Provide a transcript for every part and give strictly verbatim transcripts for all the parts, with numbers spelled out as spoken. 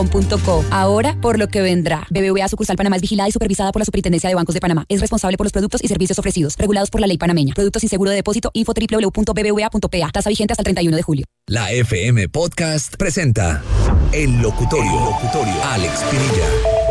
punto co. Ahora, por lo que vendrá. B B V A Sucursal Panamá es vigilada y supervisada por la Superintendencia de Bancos de Panamá. Es responsable por los productos y servicios ofrecidos, regulados por la ley panameña. Productos sin seguro de depósito. Info doble u doble u doble u punto b b v a punto p a. Tasa vigente hasta el treinta y uno de julio. La F M Podcast presenta El Locutorio. El Locutorio. Alex Pinilla.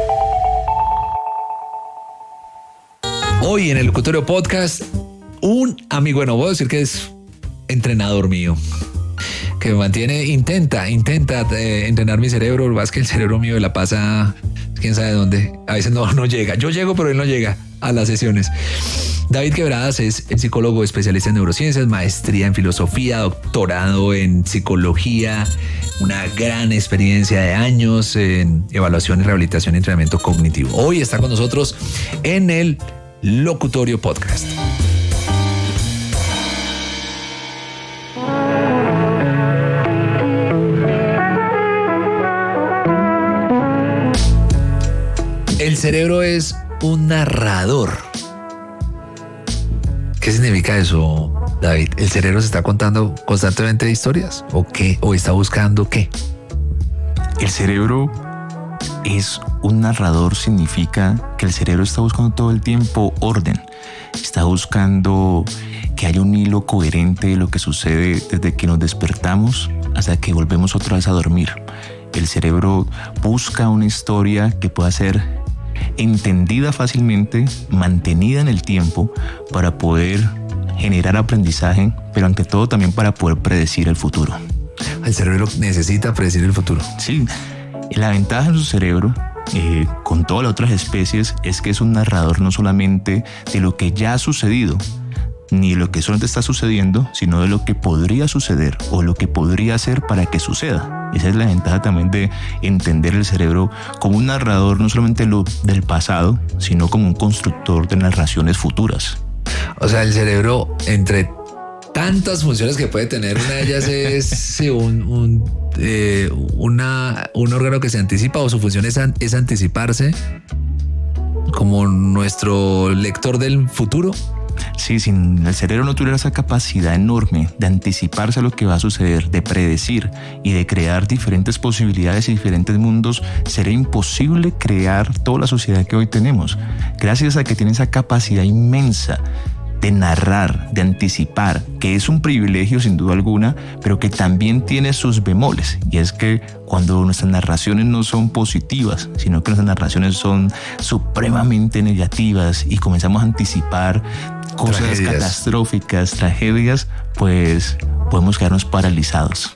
Hoy en El Locutorio Podcast, un amigo, bueno, voy a decir que es entrenador mío, que me mantiene, intenta, intenta eh, entrenar mi cerebro. Lo que pasa es que el cerebro mío la pasa, quién sabe dónde. A veces no, no llega. Yo llego, pero él no llega a las sesiones. David Quebradas es psicólogo especialista en neurociencias, maestría en filosofía, doctorado en psicología, una gran experiencia de años en evaluación y rehabilitación y entrenamiento cognitivo. Hoy está con nosotros en el Locutorio Podcast. El cerebro es un narrador. ¿Qué significa eso, David? ¿El cerebro se está contando constantemente historias? ¿O qué? ¿O está buscando qué? El cerebro es un narrador, significa que el cerebro está buscando todo el tiempo orden. Está buscando que haya un hilo coherente de lo que sucede desde que nos despertamos hasta que volvemos otra vez a dormir. El cerebro busca una historia que pueda ser entendida fácilmente, mantenida en el tiempo para poder generar aprendizaje, pero ante todo también para poder predecir el futuro. El cerebro necesita predecir el futuro. Sí, la ventaja de su cerebro eh, con todas las otras especies es que es un narrador no solamente de lo que ya ha sucedido, ni de lo que solamente está sucediendo, sino de lo que podría suceder o lo que podría ser para que suceda. Esa es la ventaja también de entender el cerebro como un narrador no solamente lo del pasado, sino como un constructor de narraciones futuras. O sea, el cerebro, entre tantas funciones que puede tener, una de ellas es sí, un, un, eh, una, un órgano que se anticipa, o su función es, an, es anticiparse como nuestro lector del futuro. Sí, si el cerebro no tuviera esa capacidad enorme de anticiparse a lo que va a suceder, de predecir y de crear diferentes posibilidades y diferentes mundos, sería imposible crear toda la sociedad que hoy tenemos. Gracias a que tiene esa capacidad inmensa de narrar, de anticipar, que es un privilegio sin duda alguna, pero que también tiene sus bemoles. Y es que cuando nuestras narraciones no son positivas, sino que nuestras narraciones son supremamente negativas y comenzamos a anticipar cosas tragedias. catastróficas, tragedias, pues podemos quedarnos paralizados.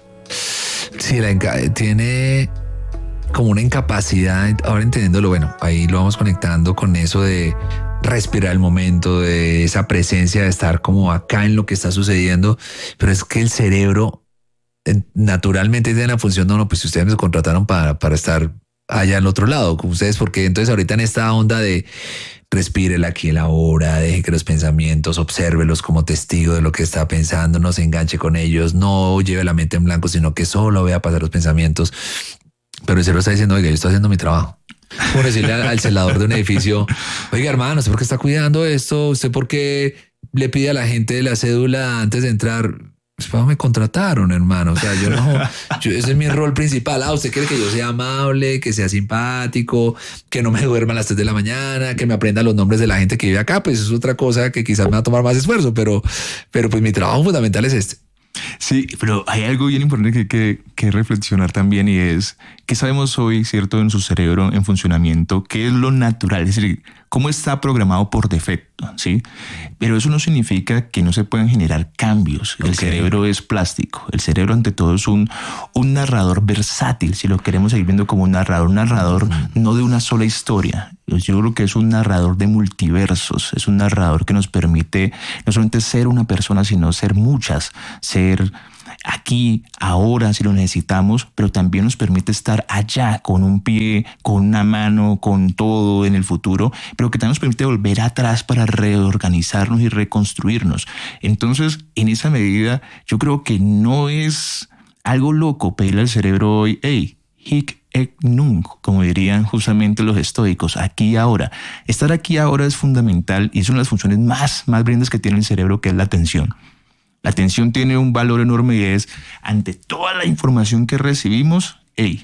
Sí, la enca- tiene como una incapacidad, ahora entendiéndolo, bueno, ahí lo vamos conectando con eso de respirar el momento, de esa presencia, de estar como acá en lo que está sucediendo, pero es que el cerebro naturalmente tiene la función, no, no, pues si ustedes me contrataron para, para estar allá al otro lado, con ustedes, porque entonces ahorita en esta onda de respire el aquí y el ahora, deje que los pensamientos, obsérvelos como testigo de lo que está pensando, no se enganche con ellos, no lleve la mente en blanco, sino que solo vea pasar los pensamientos. Pero el cerebro está diciendo, oiga, yo estoy haciendo mi trabajo. Por decirle al, al celador de un edificio, oiga, hermano, ¿usted por qué está cuidando esto? ¿Usted por qué le pide a la gente la cédula antes de entrar? Pues para me contrataron, hermano. O sea, yo no, yo, ese es mi rol principal. Ah, usted quiere que yo sea amable, que sea simpático, que no me duerma a las tres de la mañana, que me aprenda los nombres de la gente que vive acá. Pues es otra cosa que quizás me va a tomar más esfuerzo, pero, pero pues mi trabajo fundamental es este. Sí, pero hay algo bien importante que hay que, que reflexionar también, y es qué sabemos hoy, ¿cierto?, en su cerebro en funcionamiento, qué es lo natural, es decir, cómo está programado por defecto, ¿sí? Pero eso no significa que no se puedan generar cambios. El okay. cerebro es plástico. El cerebro, ante todo, es un, un narrador versátil, si lo queremos seguir viendo como un narrador, un narrador mm. no de una sola historia. Yo creo que es un narrador de multiversos, es un narrador que nos permite no solamente ser una persona, sino ser muchas, ser aquí, ahora, si lo necesitamos, pero también nos permite estar allá, con un pie, con una mano, con todo en el futuro, pero que también nos permite volver atrás para reorganizarnos y reconstruirnos. Entonces, en esa medida, yo creo que no es algo loco pedirle al cerebro hoy, hey, hic et nunc, como dirían justamente los estoicos, aquí y ahora. Estar aquí ahora es fundamental y es una de las funciones más, más brindas que tiene el cerebro, que es la atención. La atención tiene un valor enorme y es, ante toda la información que recibimos, hey,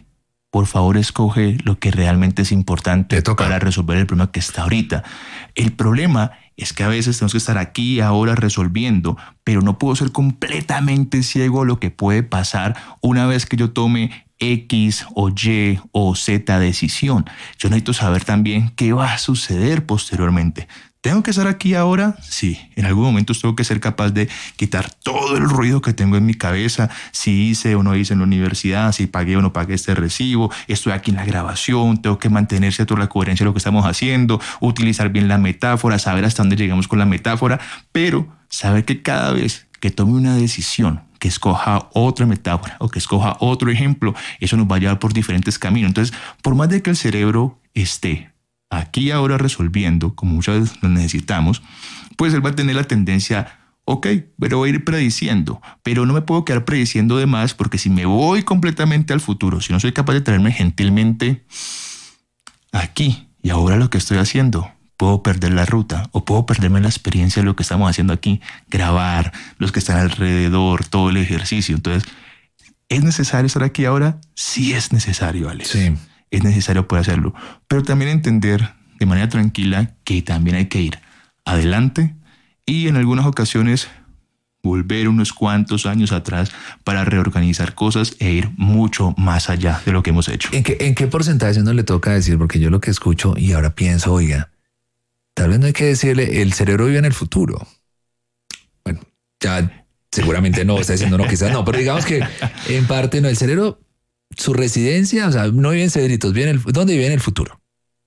por favor escoge lo que realmente es importante para resolver el problema que está ahorita. El problema es que a veces tenemos que estar aquí y ahora resolviendo, pero no puedo ser completamente ciego a lo que puede pasar una vez que yo tome X o Y o Z decisión. Yo necesito saber también qué va a suceder posteriormente. ¿Tengo que estar aquí ahora? Sí, en algún momento tengo que ser capaz de quitar todo el ruido que tengo en mi cabeza, si hice o no hice en la universidad, si pagué o no pagué este recibo, estoy aquí en la grabación, tengo que mantenerse toda la coherencia de lo que estamos haciendo, utilizar bien la metáfora, saber hasta dónde llegamos con la metáfora, pero saber que cada vez que tome una decisión, que escoja otra metáfora o que escoja otro ejemplo, eso nos va a llevar por diferentes caminos. Entonces, por más de que el cerebro esté aquí ahora resolviendo, como muchas veces lo necesitamos, pues él va a tener la tendencia, ok, pero voy a ir prediciendo, pero no me puedo quedar prediciendo de más, porque si me voy completamente al futuro, si no soy capaz de traerme gentilmente aquí y ahora lo que estoy haciendo, puedo perder la ruta o puedo perderme la experiencia de lo que estamos haciendo aquí, grabar, los que están alrededor, todo el ejercicio. Entonces, ¿es necesario estar aquí ahora? Sí es necesario, Alex. Sí. Es necesario poder hacerlo, pero también entender de manera tranquila que también hay que ir adelante y en algunas ocasiones volver unos cuantos años atrás para reorganizar cosas e ir mucho más allá de lo que hemos hecho. ¿En qué, en qué porcentaje no le toca decir? Porque yo lo que escucho y ahora pienso, oiga, tal vez no hay que decirle, el cerebro vive en el futuro. Bueno, ya seguramente no, está diciendo no, quizás no, pero digamos que en parte no, el cerebro... Su residencia, o sea, no vive en Cedritos, vive en el, ¿dónde vive en el futuro?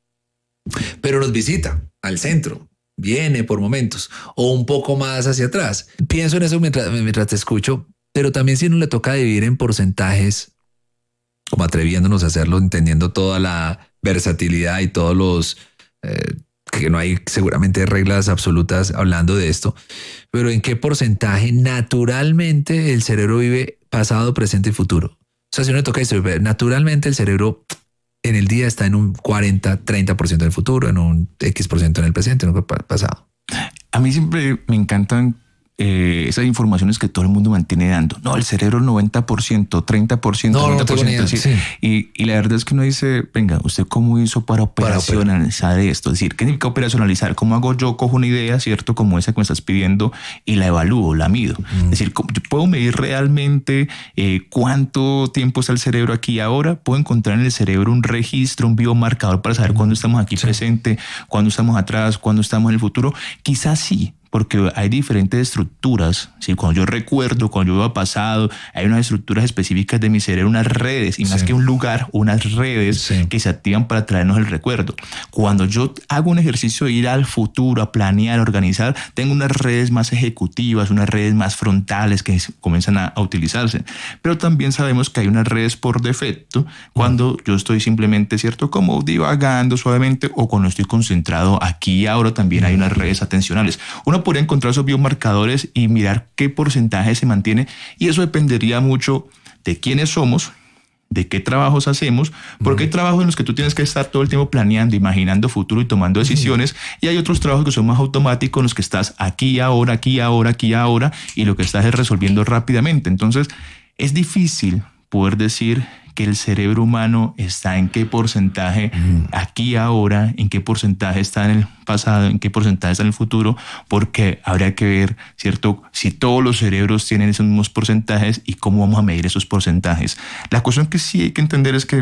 Pero nos visita al centro, viene por momentos o un poco más hacia atrás. Pienso en eso mientras, mientras te escucho, pero también si no le toca dividir en porcentajes, como atreviéndonos a hacerlo, entendiendo toda la versatilidad y todos los... Eh, que no hay seguramente reglas absolutas hablando de esto, pero en qué porcentaje naturalmente el cerebro vive pasado, presente y futuro. O sea, si uno le toca esto, naturalmente el cerebro en el día está en un cuarenta, treinta por ciento en el futuro, en un X por ciento en el presente, en el pasado. A mí siempre me encantan eh, esas informaciones que todo el mundo mantiene dando. No, el cerebro noventa por ciento, treinta por ciento, no, noventa por ciento. No sí. sí. y, y la verdad es que uno dice, venga, ¿usted cómo hizo para operacionalizar para esto? Es decir, ¿qué significa operacionalizar? ¿Cómo hago yo? Cojo una idea, ¿cierto? Como esa que me estás pidiendo y la evalúo, la mido. Mm. Es decir, yo puedo medir realmente eh, cuánto tiempo está el cerebro aquí y ahora. Puedo encontrar en el cerebro un registro, un biomarcador para saber mm. cuándo estamos aquí sí. presente, cuándo estamos atrás, cuándo estamos en el futuro. Quizás sí. Porque hay diferentes estructuras, ¿sí? Cuando yo recuerdo, cuando yo veo pasado, hay unas estructuras específicas de mi cerebro, unas redes, y más sí. que un lugar, unas redes sí. que se activan para traernos el recuerdo. Cuando yo hago un ejercicio de ir al futuro, a planear, a organizar, tengo unas redes más ejecutivas, unas redes más frontales que comienzan a, a utilizarse. Pero también sabemos que hay unas redes por defecto cuando mm. yo estoy simplemente, ¿cierto? Como divagando suavemente o cuando estoy concentrado aquí y ahora, también mm. hay unas redes atencionales. Uno podría encontrar esos biomarcadores y mirar qué porcentaje se mantiene, y eso dependería mucho de quiénes somos, de qué trabajos hacemos, porque uh-huh. hay trabajos en los que tú tienes que estar todo el tiempo planeando, imaginando futuro y tomando decisiones, uh-huh. y hay otros trabajos que son más automáticos en los que estás aquí ahora, aquí ahora, aquí ahora, y lo que estás es resolviendo rápidamente. Entonces es difícil poder decir que el cerebro humano está en qué porcentaje mm. aquí ahora, en qué porcentaje está en el pasado, en qué porcentaje está en el futuro, porque habría que ver, ¿cierto?, si todos los cerebros tienen esos mismos porcentajes y cómo vamos a medir esos porcentajes. La cuestión que sí hay que entender es que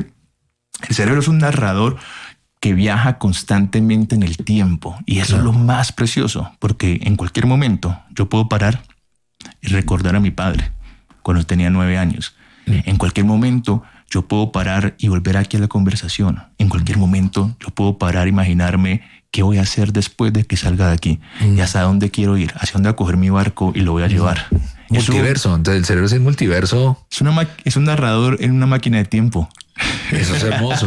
el cerebro es un narrador que viaja constantemente en el tiempo, y eso claro. es lo más precioso, porque en cualquier momento yo puedo parar y recordar a mi padre cuando tenía nueve años. Mm. En cualquier momento yo puedo parar y volver aquí a la conversación. En cualquier momento yo puedo parar e imaginarme qué voy a hacer después de que salga de aquí mm. y hasta dónde quiero ir, hacia dónde voy a coger mi barco y lo voy a llevar. Mm. Multiverso, Eso, entonces el cerebro es el multiverso. Es, una es un narrador en una máquina de tiempo. Eso es hermoso.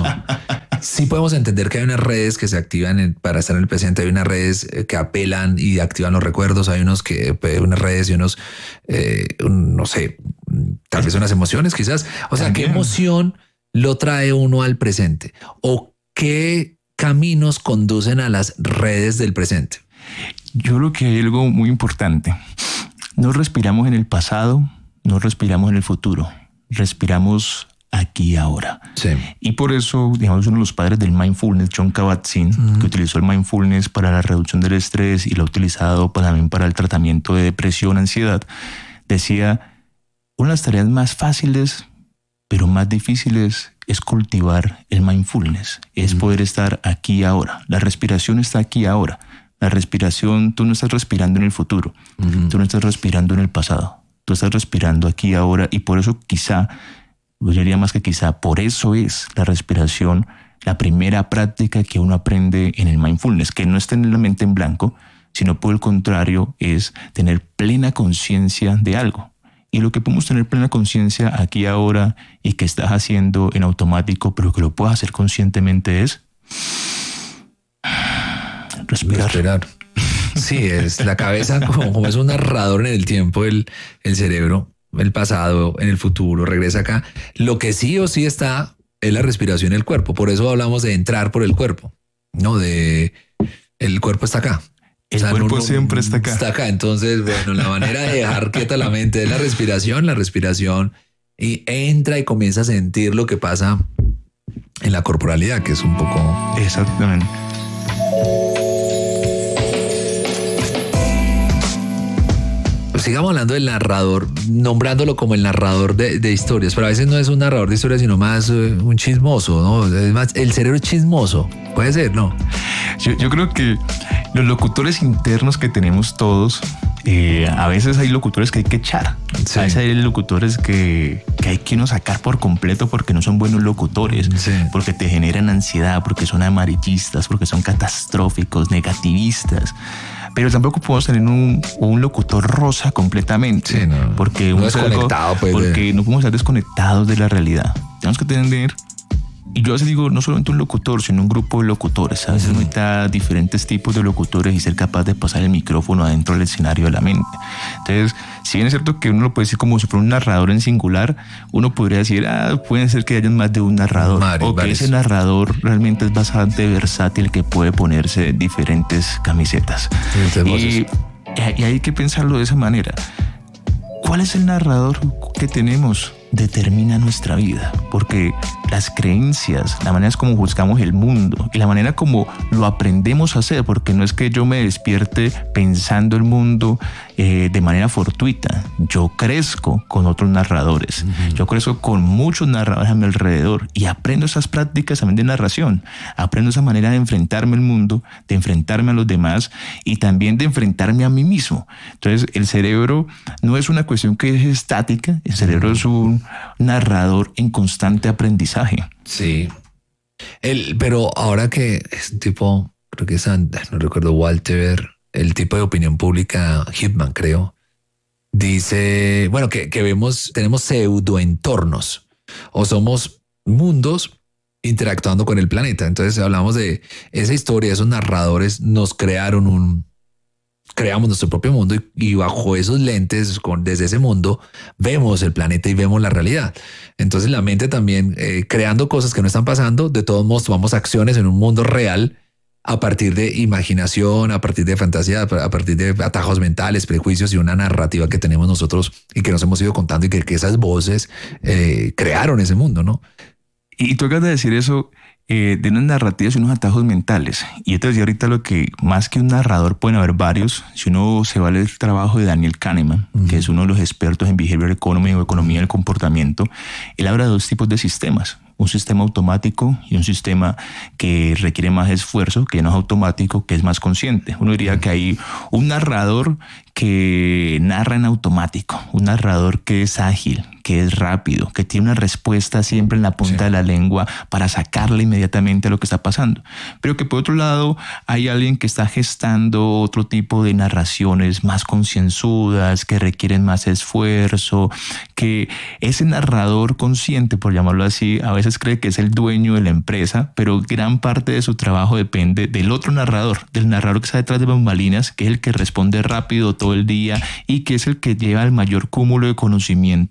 Sí podemos entender que hay unas redes que se activan en, para estar en el presente, hay unas redes que apelan y activan los recuerdos, hay unos que, unas redes y unos, eh, un, no sé, tal vez unas emociones quizás. O sea, ¿qué emoción lo trae uno al presente? ¿O qué caminos conducen a las redes del presente? Yo creo que hay algo muy importante. No respiramos en el pasado, no respiramos en el futuro, respiramos aquí y ahora. Sí. Y por eso, digamos, uno de los padres del mindfulness, John Kabat-Zinn, uh-huh. que utilizó el mindfulness para la reducción del estrés y lo ha utilizado para, también para el tratamiento de depresión, ansiedad, decía, una de las tareas más fáciles, pero más difíciles, es cultivar el mindfulness, es uh-huh. poder estar aquí y ahora. La respiración está aquí y ahora. La respiración, tú no estás respirando en el futuro, uh-huh. tú no estás respirando en el pasado, tú estás respirando aquí y ahora, y por eso quizá, yo diría más que quizá, por eso es la respiración la primera práctica que uno aprende en el mindfulness, que no es tener la mente en blanco, sino por el contrario es tener plena conciencia de algo. Y lo que podemos tener plena conciencia aquí y ahora y que estás haciendo en automático, pero que lo puedas hacer conscientemente es respirar. respirar. Sí, es la cabeza como, como es un narrador en el tiempo, el, el cerebro, el pasado, en el futuro, regresa acá. Lo que sí o sí está es la respiración en el cuerpo. Por eso hablamos de entrar por el cuerpo, no de el cuerpo está acá. El o sea, cuerpo no, siempre está acá. Está acá. Entonces, bueno, la manera de dejar quieta la mente es la respiración, la respiración y entra y comienza a sentir lo que pasa en la corporalidad, que es un poco... Exactamente. Sigamos hablando del narrador, nombrándolo como el narrador de, de historias, pero a veces no es un narrador de historias, sino más uh, un chismoso, ¿no? Es más, el cerebro es chismoso, puede ser, ¿no? Yo, yo creo que los locutores internos que tenemos todos, eh, a veces hay locutores que hay que echar, sí. A veces hay locutores que, que hay que uno sacar por completo porque no son buenos locutores, sí. Porque te generan ansiedad, porque son amarillistas, porque son catastróficos, negativistas. Pero tampoco podemos tener un, un locutor rosa completamente. Sí, no. Porque, no un desconectado, algo, pues, porque de... no podemos estar desconectados de la realidad. Tenemos que tener, y yo a veces digo, no solamente un locutor, sino un grupo de locutores. A veces uh-huh. necesita diferentes tipos de locutores y ser capaz de pasar el micrófono adentro del escenario de la mente. Entonces, si bien es cierto que uno lo puede decir como si fuera un narrador en singular, uno podría decir, ah, puede ser que haya más de un narrador. Mari, o que ese narrador realmente es bastante versátil, que puede ponerse diferentes camisetas. Y, y hay que pensarlo de esa manera. ¿Cuál es el narrador que tenemos? Determina nuestra vida, porque las creencias, la manera como juzgamos el mundo y la manera como lo aprendemos a hacer, porque no es que yo me despierte pensando el mundo eh, de manera fortuita. Yo crezco con otros narradores, uh-huh. yo crezco con muchos narradores a mi alrededor y aprendo esas prácticas también de narración, aprendo esa manera de enfrentarme al mundo, de enfrentarme a los demás y también de enfrentarme a mí mismo. Entonces el cerebro no es una cuestión que es estática, el cerebro uh-huh. es un narrador en constante aprendizaje. Sí. El, pero ahora que es un tipo, creo que es, no recuerdo, Walter, el tipo de opinión pública, Hitman, creo, dice, bueno, que, que vemos, tenemos pseudoentornos o somos mundos interactuando con el planeta. Entonces hablamos de esa historia, esos narradores nos crearon un creamos nuestro propio mundo y, y bajo esos lentes, con, desde ese mundo, vemos el planeta y vemos la realidad. Entonces la mente también, eh, creando cosas que no están pasando, de todos modos tomamos acciones en un mundo real a partir de imaginación, a partir de fantasía, a partir de atajos mentales, prejuicios y una narrativa que tenemos nosotros y que nos hemos ido contando y que, que esas voces eh, crearon ese mundo, ¿no? Y tú acabas de decir eso, Eh, de unas narrativas y unos atajos mentales. Y yo te decía ahorita lo que más que un narrador pueden haber varios. Si uno se vale el trabajo de Daniel Kahneman, uh-huh. que es uno de los expertos en Behavioral Economy o economía del comportamiento, él habla de dos tipos de sistemas. Un sistema automático y un sistema que requiere más esfuerzo, que no es automático, que es más consciente. Uno diría que hay un narrador que narra en automático, un narrador que es ágil, que es rápido, que tiene una respuesta siempre en la punta sí. de la lengua para sacarle inmediatamente a lo que está pasando. Pero que por otro lado hay alguien que está gestando otro tipo de narraciones más concienzudas, que requieren más esfuerzo, que ese narrador consciente, por llamarlo así, a veces cree que es el dueño de la empresa, pero gran parte de su trabajo depende del otro narrador, del narrador que está detrás de bambalinas, que es el que responde rápido todo el día y que es el que lleva el mayor cúmulo de conocimiento,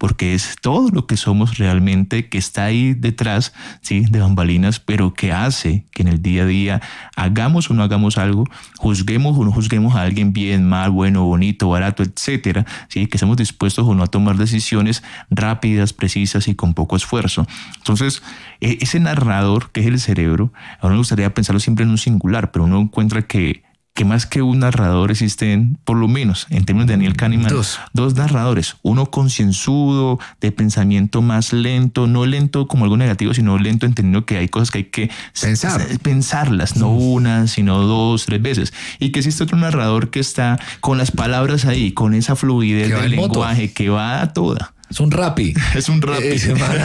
porque es todo lo que somos realmente, que está ahí detrás, ¿sí?, de bambalinas, pero que hace que en el día a día hagamos o no hagamos algo, juzguemos o no juzguemos a alguien bien, mal, bueno, bonito, barato, etcétera, ¿sí?, que estamos dispuestos o no a tomar decisiones rápidas, precisas y con poco esfuerzo. Entonces, ese narrador que es el cerebro, a uno me gustaría pensarlo siempre en un singular, pero uno encuentra que que más que un narrador existen, por lo menos en términos de Daniel Kahneman, dos, dos narradores. Uno concienzudo, de pensamiento más lento, no lento como algo negativo, sino lento entendiendo que hay cosas que hay que pensar, pensarlas, no una, sino dos, tres veces. Y que existe otro narrador que está con las palabras ahí, con esa fluidez del lenguaje moto. Que va a toda. Es un rapi. Es un rapi. Ese man,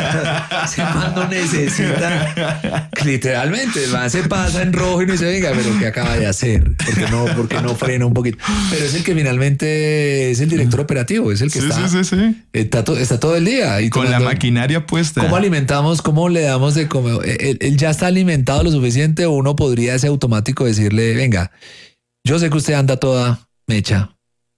ese man no necesita. Literalmente, el man se pasa en rojo y no dice, venga, pero ¿qué acaba de hacer? Porque no, porque no frena un poquito. Pero es el que finalmente es el director operativo, es el que sí, está, sí, sí, sí. Está, to, está todo el día. Y con la maquinaria puesta. ¿Cómo alimentamos? ¿Cómo le damos de comer? Él, él ya está alimentado lo suficiente, o uno podría ese automático decirle, venga, yo sé que usted anda toda mecha,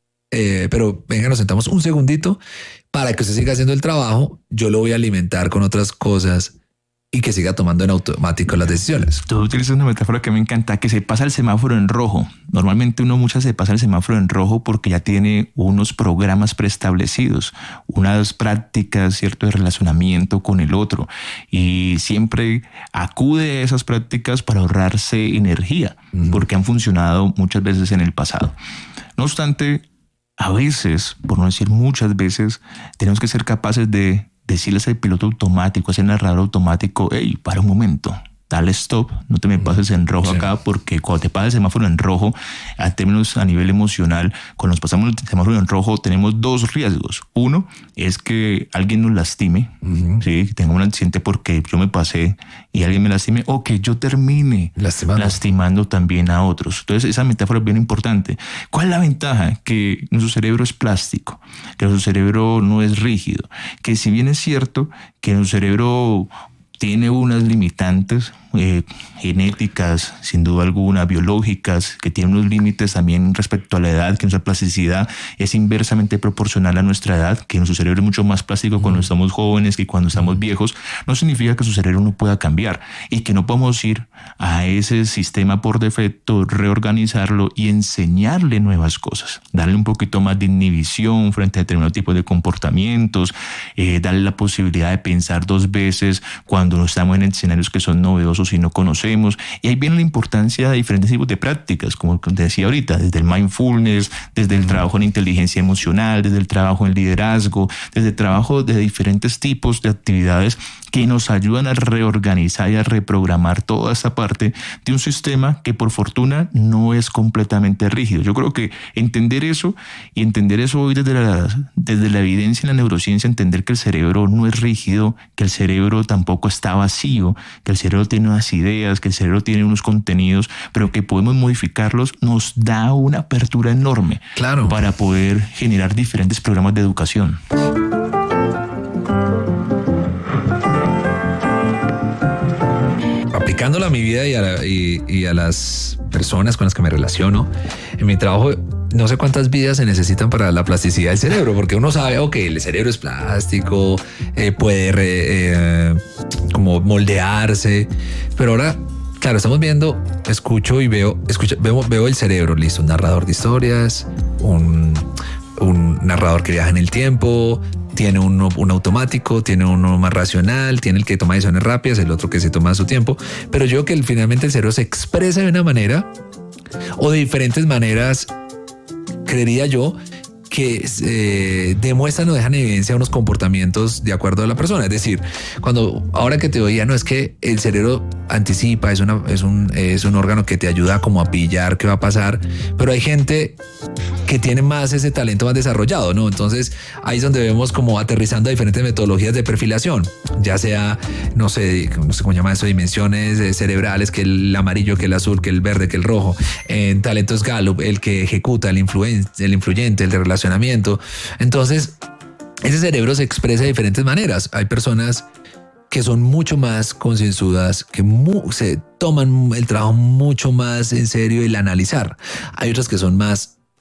eh, pero venga, nos sentamos un segundito para que usted siga haciendo el trabajo, yo lo voy a alimentar con otras cosas y que siga tomando en automático las decisiones. Tú utilizas una metáfora que me encanta, que se pasa el semáforo en rojo. Normalmente uno muchas se pasa el semáforo en rojo porque ya tiene unos programas preestablecidos, unas prácticas, cierto, de relacionamiento con el otro, y siempre acude a esas prácticas para ahorrarse energía, uh-huh. porque han funcionado muchas veces en el pasado. No obstante, a veces, por no decir muchas veces, tenemos que ser capaces de decirles al piloto automático, a ese narrador automático, hey, para un momento, dale stop, no te me pases en rojo sí. acá, porque cuando te pasa el semáforo en rojo, a términos a nivel emocional, cuando nos pasamos el semáforo en rojo, tenemos dos riesgos. Uno es que alguien nos lastime, uh-huh. ¿sí? que tenga un accidente porque yo me pasé y alguien me lastime, o que yo termine lastimando. lastimando también a otros. Entonces, esa metáfora es bien importante. ¿Cuál es la ventaja? Que nuestro cerebro es plástico, que nuestro cerebro no es rígido, que si bien es cierto que nuestro cerebro tiene unas limitantes eh, genéticas, sin duda alguna, biológicas, que tiene unos límites también respecto a la edad, que nuestra plasticidad es inversamente proporcional a nuestra edad, que nuestro cerebro es mucho más plástico cuando estamos jóvenes que cuando estamos viejos, no significa que su cerebro no pueda cambiar y que no podamos ir a ese sistema por defecto, reorganizarlo y enseñarle nuevas cosas, darle un poquito más de inhibición frente a determinados tipos de comportamientos, eh, darle la posibilidad de pensar dos veces cuando estamos en escenarios que son novedosos y no conocemos. Y ahí viene la importancia de diferentes tipos de prácticas, como te decía ahorita, desde el mindfulness, desde el trabajo en inteligencia emocional, desde el trabajo en liderazgo, desde el trabajo de diferentes tipos de actividades que nos ayudan a reorganizar y a reprogramar toda esta parte de un sistema que por fortuna no es completamente rígido. Yo creo que entender eso y entender eso hoy desde la, desde la evidencia en la neurociencia, entender que el cerebro no es rígido, que el cerebro tampoco está vacío, que el cerebro tiene unas ideas, que el cerebro tiene unos contenidos, pero que podemos modificarlos, nos da una apertura enorme claro. para poder generar diferentes programas de educación. Aplicándolo a mi vida y a, la, y, y a las personas con las que me relaciono, en mi trabajo no sé cuántas vidas se necesitan para la plasticidad del cerebro, porque uno sabe, ok, el cerebro es plástico, eh, puede re, eh, como moldearse, pero ahora, claro, estamos viendo, escucho y veo, escucho, veo, veo el cerebro, listo, un narrador de historias, un, un narrador que viaja en el tiempo, tiene uno, un automático, tiene uno más racional, tiene el que toma decisiones rápidas, el otro que se toma su tiempo, pero yo creo que finalmente el cerebro se expresa de una manera o de diferentes maneras, creería yo, que eh, demuestran o dejan en evidencia unos comportamientos de acuerdo a la persona. Es decir, cuando ahora que te oía, no es que el cerebro anticipa, es, una, es, un, es un órgano que te ayuda como a pillar qué va a pasar, pero hay gente que tiene más ese talento más desarrollado, ¿no? Entonces ahí es donde vemos como aterrizando a diferentes metodologías de perfilación, ya sea, no sé, no sé cómo llama eso, dimensiones cerebrales, que el amarillo, que el azul, que el verde, que el rojo, en talentos Gallup, el que ejecuta, el, influen, el influyente, el de relacionamiento. Entonces ese cerebro se expresa de diferentes maneras. Hay personas que son mucho más concienzudas, que mu- se toman el trabajo mucho más en serio, el analizar. Hay otras que son más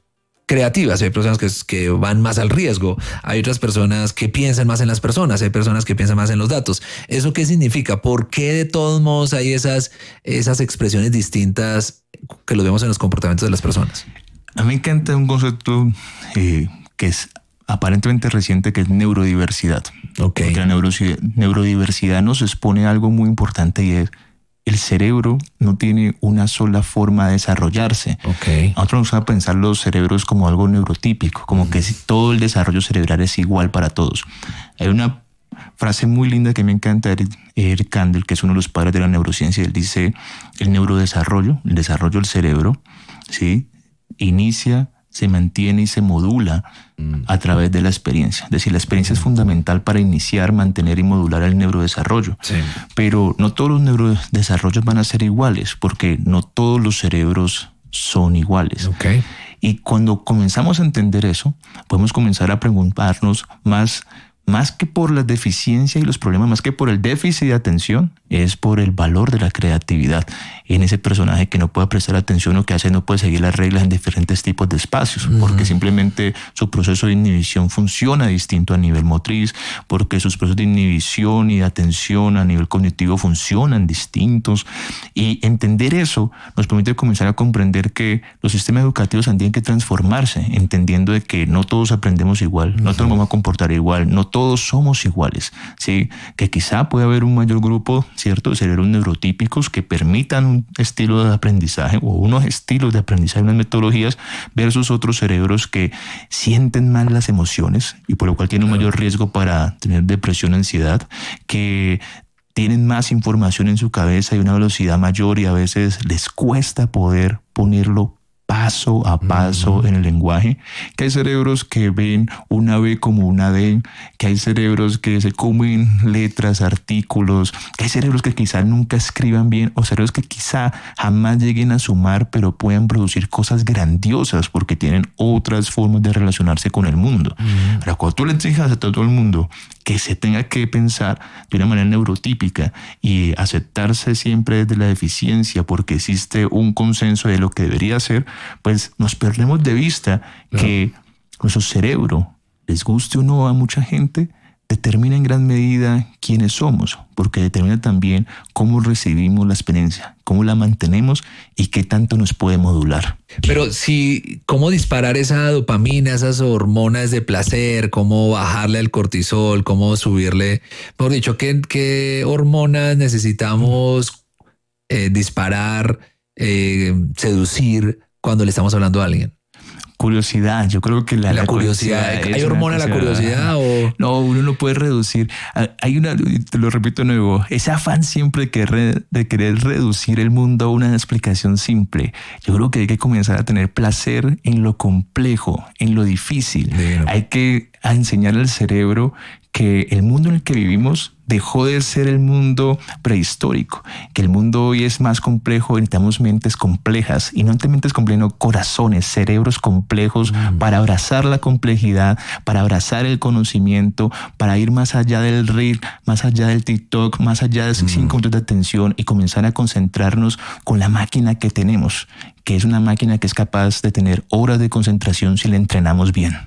creativas, hay personas que, que van más al riesgo, hay otras personas que piensan más en las personas, hay personas que piensan más en los datos. ¿Eso qué significa? ¿Por qué de todos modos hay esas, esas expresiones distintas que los vemos en los comportamientos de las personas? A mí me encanta un concepto eh, que es aparentemente reciente, que es neurodiversidad. Okay. Porque la neurodiversidad, neurodiversidad nos expone a algo muy importante, y es el cerebro no tiene una sola forma de desarrollarse. Okay. A nosotros nos gusta pensar los cerebros como algo neurotípico, como mm. que todo el desarrollo cerebral es igual para todos. Hay una frase muy linda que me encanta de Eric Kandel, que es uno de los padres de la neurociencia. Él dice: el neurodesarrollo, el desarrollo del cerebro, ¿sí?, inicia, se mantiene y se modula mm. a través de la experiencia. Es decir, la experiencia mm. es fundamental para iniciar, mantener y modular el neurodesarrollo. Sí. Pero no todos los neurodesarrollos van a ser iguales, porque no todos los cerebros son iguales. Okay. Y cuando comenzamos a entender eso, podemos comenzar a preguntarnos más, más que por las deficiencias y los problemas, más que por el déficit de atención, es por el valor de la creatividad en ese personaje que no puede prestar atención, o que hace no puede seguir las reglas en diferentes tipos de espacios, uh-huh. porque simplemente su proceso de inhibición funciona distinto a nivel motriz, porque sus procesos de inhibición y de atención a nivel cognitivo funcionan distintos. Y entender eso nos permite comenzar a comprender que los sistemas educativos tienen que transformarse, entendiendo de que no todos aprendemos igual, uh-huh. no todos vamos a comportar igual, no todos somos iguales, ¿sí? Que quizá puede haber un mayor grupo, ¿cierto?, de cerebros neurotípicos que permitan un estilo de aprendizaje o unos estilos de aprendizaje, unas metodologías, versus otros cerebros que sienten más las emociones y por lo cual tienen un mayor riesgo para tener depresión, ansiedad, que tienen más información en su cabeza y una velocidad mayor, y a veces les cuesta poder ponerlo paso a paso uh-huh. en el lenguaje, que hay cerebros que ven una B como una D, que hay cerebros que se comen letras, artículos, que hay cerebros que quizá nunca escriban bien, o cerebros que quizá jamás lleguen a sumar, pero pueden producir cosas grandiosas porque tienen otras formas de relacionarse con el mundo. Uh-huh. Pero cuando tú le exijas a todo el mundo que se tenga que pensar de una manera neurotípica y aceptarse siempre desde la deficiencia porque existe un consenso de lo que debería ser, pues nos perdemos de vista no. que nuestro cerebro, les guste o no a mucha gente, determina en gran medida quiénes somos, porque determina también cómo recibimos la experiencia, cómo la mantenemos y qué tanto nos puede modular. Pero si, ¿cómo disparar esa dopamina, esas hormonas de placer? ¿Cómo bajarle al cortisol? ¿Cómo subirle? Mejor dicho, ¿qué, qué hormonas necesitamos eh, disparar, eh, seducir cuando le estamos hablando a alguien? Curiosidad, yo creo que la, la, la curiosidad, curiosidad ¿hay hormona la curiosidad o...? No, uno no puede reducir. Hay una, te lo repito de nuevo, ese afán siempre de querer, de querer reducir el mundo a una explicación simple. Yo creo que hay que comenzar a tener placer en lo complejo, en lo difícil. Bien. Hay que enseñar al cerebro que el mundo en el que vivimos dejó de ser el mundo prehistórico, que el mundo hoy es más complejo, necesitamos mentes complejas, y no mentes complejas, no, corazones, cerebros complejos mm. para abrazar la complejidad, para abrazar el conocimiento, para ir más allá del reel, más allá del TikTok, más allá de esos mm. cinco minutos de atención y comenzar a concentrarnos con la máquina que tenemos, que es una máquina que es capaz de tener horas de concentración si la entrenamos bien.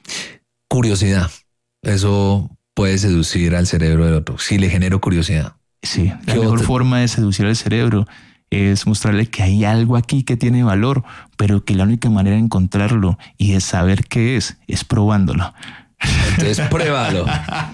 Curiosidad, eso puede seducir al cerebro del otro, si le genero curiosidad. Sí, la mejor otro? forma de seducir al cerebro es mostrarle que hay algo aquí que tiene valor, pero que la única manera de encontrarlo y de saber qué es, es probándolo. Entonces pruébalo.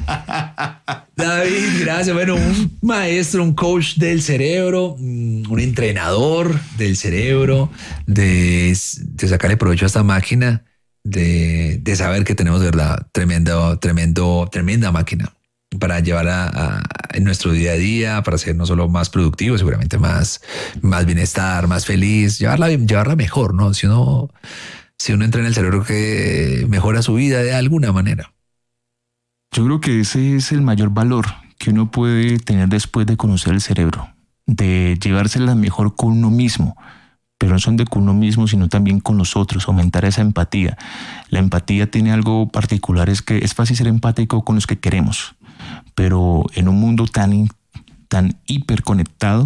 David, gracias. Bueno, un maestro, un coach del cerebro, un entrenador del cerebro, de, de sacarle provecho a esta máquina. De, de saber que tenemos, de verdad, tremendo, tremendo, tremenda máquina para llevar a, a en nuestro día a día, para ser no solo más productivo, seguramente más, más bienestar, más feliz, llevarla, llevarla mejor, ¿no? Si uno, si uno entrena el cerebro, que mejora su vida de alguna manera. Yo creo que ese es el mayor valor que uno puede tener después de conocer el cerebro, de llevársela mejor con uno mismo. Pero no son de con uno mismo, sino también con los otros, aumentar esa empatía. La empatía tiene algo particular, es que es fácil ser empático con los que queremos, pero en un mundo tan, tan hiperconectado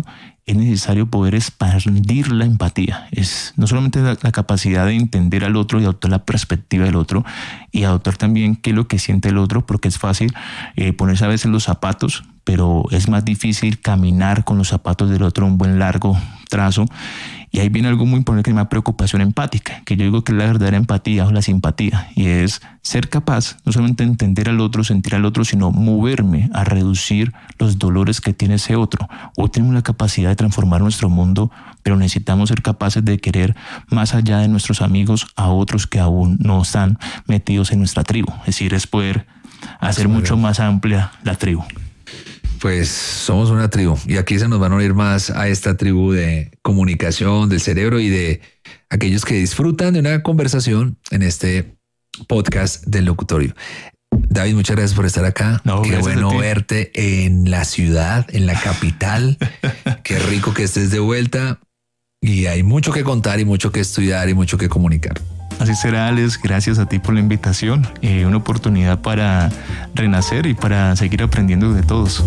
es necesario poder expandir la empatía. Es no solamente la, la capacidad de entender al otro y adoptar la perspectiva del otro y adoptar también qué es lo que siente el otro, porque es fácil eh, ponerse a veces los zapatos, pero es más difícil caminar con los zapatos del otro un buen largo trazo. Y ahí viene algo muy importante que se llama preocupación empática, que yo digo que es la verdadera empatía o la simpatía, y es ser capaz no solamente de entender al otro, sentir al otro, sino moverme a reducir los dolores que tiene ese otro. Hoy tenemos la capacidad de transformar nuestro mundo, pero necesitamos ser capaces de querer más allá de nuestros amigos a otros que aún no están metidos en nuestra tribu. Es decir, es poder hacer mucho más amplia la tribu. Pues somos una tribu y aquí se nos van a unir más a esta tribu de comunicación del cerebro y de aquellos que disfrutan de una conversación en este podcast del locutorio. David, muchas gracias por estar acá. No, Qué bueno verte en la ciudad, en la capital. Qué rico que estés de vuelta y hay mucho que contar y mucho que estudiar y mucho que comunicar. Así será, Alex. Gracias a ti por la invitación. Eh, una oportunidad para renacer y para seguir aprendiendo de todos.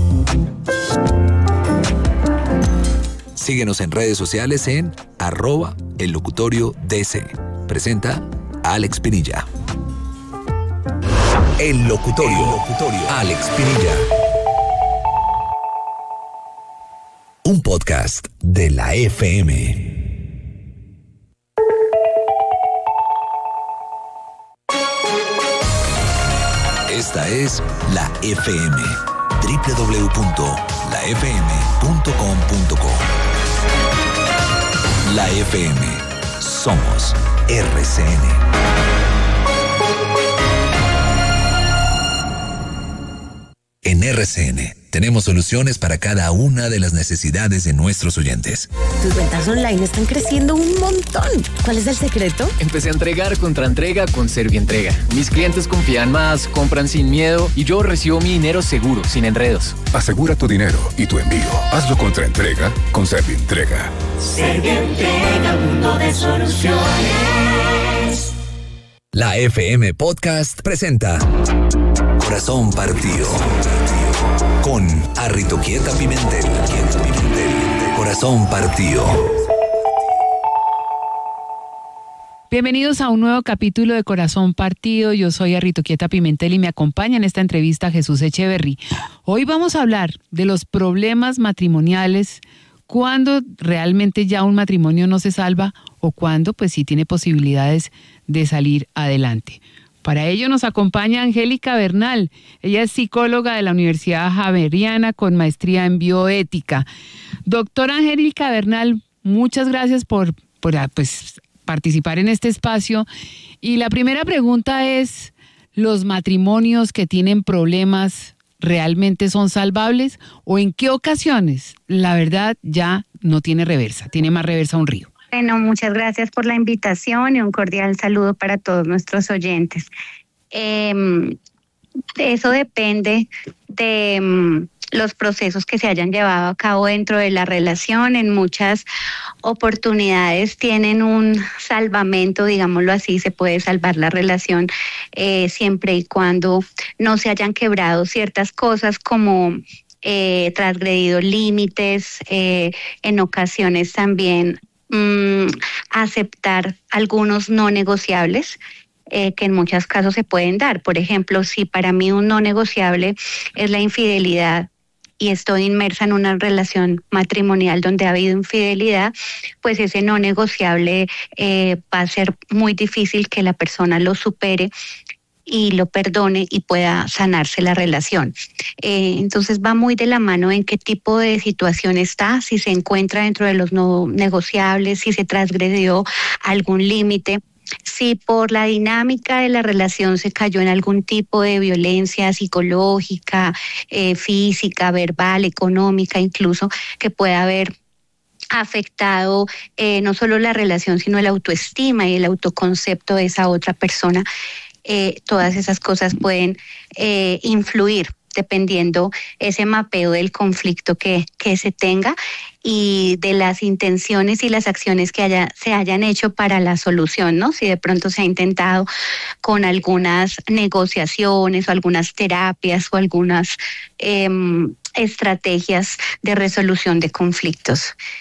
Síguenos en redes sociales en arroba el locutorio D C. Presenta Alex Pinilla. El locutorio. El locutorio. Alex Pinilla. Un podcast de la F M. Esta es la F M, doble u doble u doble u punto la f m punto com punto co. La F M, somos R C N. En R C N tenemos soluciones para cada una de las necesidades de nuestros oyentes. Tus ventas online están creciendo un montón. ¿Cuál es el secreto? Empecé a entregar contra entrega con Servientrega. Mis clientes confían más, compran sin miedo y yo recibo mi dinero seguro, sin enredos. Asegura tu dinero y tu envío. Hazlo contra entrega con Servientrega. Servientrega, mundo de soluciones. La F M Podcast presenta Corazón Partido con Arritoquieta Pimentel. Corazón Partido. Bienvenidos a un nuevo capítulo de Corazón Partido. Yo soy Arritoquieta Pimentel y me acompaña en esta entrevista Jesús Echeverry. Hoy vamos a hablar de los problemas matrimoniales, cuando realmente ya un matrimonio no se salva o cuando pues sí tiene posibilidades de salir adelante. Para ello nos acompaña Angélica Bernal. Ella es psicóloga de la Universidad Javeriana con maestría en bioética. Doctora Angélica Bernal, muchas gracias por, por pues, participar en este espacio. Y la primera pregunta es, ¿los matrimonios que tienen problemas realmente son salvables? ¿O en qué ocasiones la verdad ya no tiene reversa, tiene más reversa un río? Bueno, muchas gracias por la invitación y un cordial saludo para todos nuestros oyentes. Eh, eso depende de um, los procesos que se hayan llevado a cabo dentro de la relación. En muchas oportunidades tienen un salvamento, digámoslo así, se puede salvar la relación eh, siempre y cuando no se hayan quebrado ciertas cosas como eh, transgredido límites, eh, en ocasiones también Mm, aceptar algunos no negociables eh, que en muchos casos se pueden dar. Por ejemplo, si para mí un no negociable es la infidelidad y estoy inmersa en una relación matrimonial donde ha habido infidelidad, pues ese no negociable eh, va a ser muy difícil que la persona lo supere y lo perdone y pueda sanarse la relación. Eh, entonces va muy de la mano en qué tipo de situación está, si se encuentra dentro de los no negociables, si se transgredió algún límite, si por la dinámica de la relación se cayó en algún tipo de violencia psicológica, eh, física, verbal, económica, incluso que pueda haber afectado eh, no solo la relación, sino el autoestima y el autoconcepto de esa otra persona. Eh, todas esas cosas pueden eh, influir dependiendo ese mapeo del conflicto que, que se tenga y de las intenciones y las acciones que haya, se hayan hecho para la solución, ¿no? Si de pronto se ha intentado con algunas negociaciones o algunas terapias o algunas eh, estrategias de resolución de conflictos.